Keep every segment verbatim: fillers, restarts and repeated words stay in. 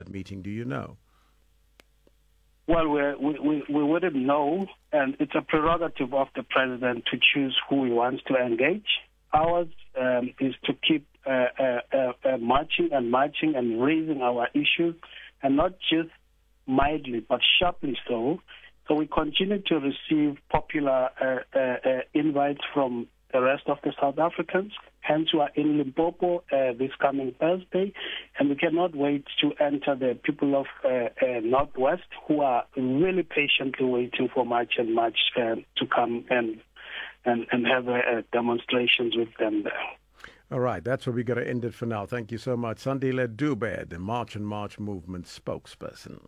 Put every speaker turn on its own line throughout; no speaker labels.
that meeting? Do you know?
Well, we we we wouldn't know, and it's a prerogative of the president to choose who he wants to engage. Ours um, is to keep uh, uh, uh, uh, marching and marching and raising our issues, and not just mildly, but sharply so. So we continue to receive popular uh, uh, uh, invites from the rest of the South Africans. Hence, we are in Limpopo uh, this coming Thursday, and we cannot wait to enter the people of uh, uh, Northwest who are really patiently waiting for March and March uh, to come and and, and have uh, uh, demonstrations with them there.
All right, that's where we're going to end it for now. Thank you so much. Sandile Dube, the March and March movement spokesperson.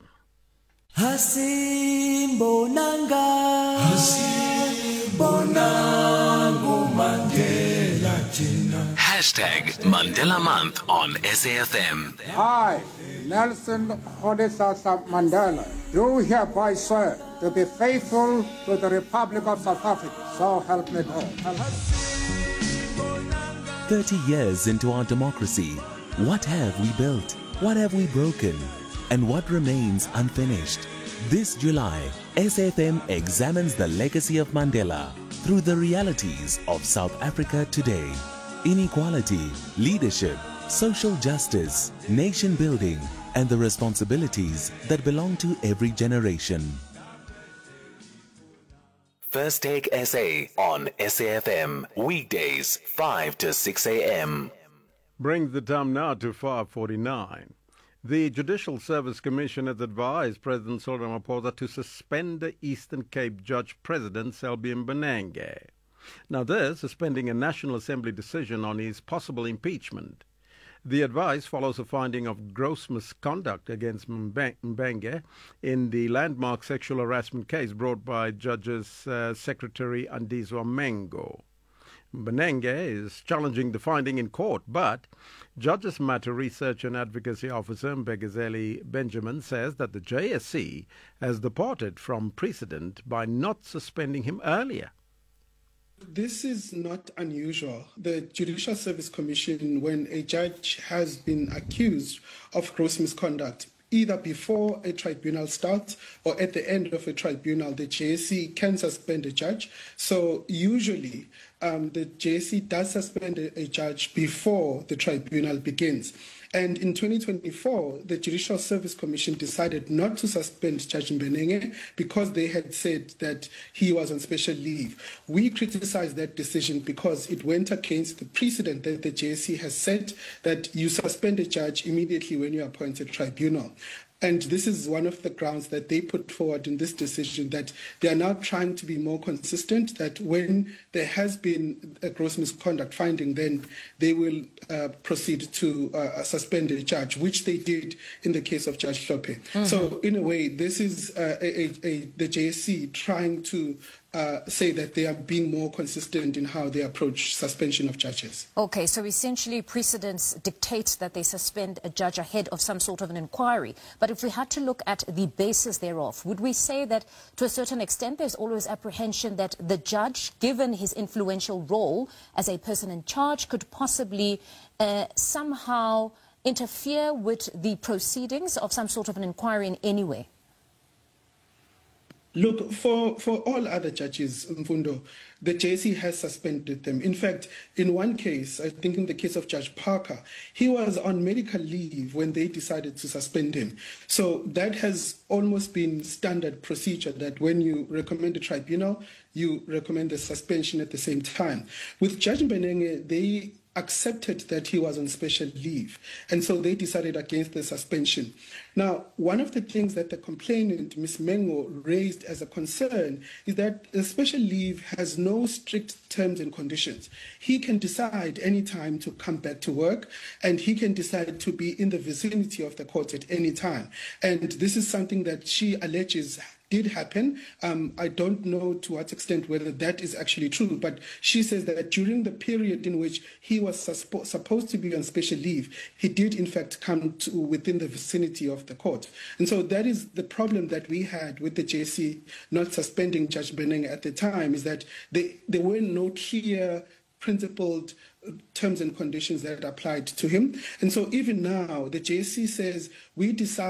Hasimbonanga Hasimbonanga Mandela Jina.
Hashtag Mandela Month on S A F M.
I, Nelson Rolihlahla Mandela, do hereby swear to be faithful to the Republic of South Africa. So help me God.
thirty years into our democracy, what have we built? What have we broken? And what remains unfinished? This July, S A F M examines the legacy of Mandela through the realities of South Africa today. Inequality, leadership, social justice, nation building, and the responsibilities that belong to every generation.
First Take S A on S A F M, weekdays five to six a.m.
Brings the time now to five forty-nine. The Judicial Service Commission has advised President Cyril Ramaphosa to suspend the Eastern Cape Judge President Selby Mbanenge. Now this is pending a National Assembly decision on his possible impeachment. The advice follows a finding of gross misconduct against Mbanenge in the landmark sexual harassment case brought by Judges uh, Secretary Andizwa Mengo. Mbanenge is challenging the finding in court, but Judges Matter Research and Advocacy Officer Mbegezeli Benjamin says that the J S C has departed from precedent by not suspending him earlier.
This is not unusual. The Judicial Service Commission, when a judge has been accused of gross misconduct, either before a tribunal starts or at the end of a tribunal, the J S C can suspend a judge. So usually um, the J S C does suspend a, a judge before the tribunal begins. And in twenty twenty-four, the Judicial Service Commission decided not to suspend Judge Mbanenge because they had said that he was on special leave. We criticized that decision because it went against the precedent that the J S C has set that you suspend a judge immediately when you appoint a tribunal. And this is one of the grounds that they put forward in this decision, that they are now trying to be more consistent, that when there has been a gross misconduct finding, then they will uh, proceed to uh, suspend a judge, which they did in the case of Judge Hlophe. Mm-hmm. So in a way, this is uh, a, a, a, the J S C trying to Uh, say that they are being more consistent in how they approach suspension of judges.
Okay, so essentially precedents dictate that they suspend a judge ahead of some sort of an inquiry. But if we had to look at the basis thereof, would we say that to a certain extent there's always apprehension that the judge, given his influential role as a person in charge, could possibly uh, somehow interfere with the proceedings of some sort of an inquiry in any way?
Look, for, for all other judges, Mfundo, the J S C has suspended them. In fact, in one case, I think in the case of Judge Parker, he was on medical leave when they decided to suspend him. So that has almost been standard procedure, that when you recommend a tribunal, you recommend a suspension at the same time. With Judge Mbanenge, they accepted that he was on special leave, and so they decided against the suspension. Now, one of the things that the complainant, Miz Mengo, raised as a concern is that the special leave has no strict terms and conditions. He can decide any time to come back to work, and he can decide to be in the vicinity of the court at any time. And this is something that she alleges did happen. Um, I don't know to what extent whether that is actually true, but she says that during the period in which he was suspo- supposed to be on special leave, he did in fact come to within the vicinity of the court. And so that is the problem that we had with the J S C not suspending Judge Mbanenge at the time, is that they, there were no clear principled terms and conditions that applied to him. And so even now, the J S C says we decide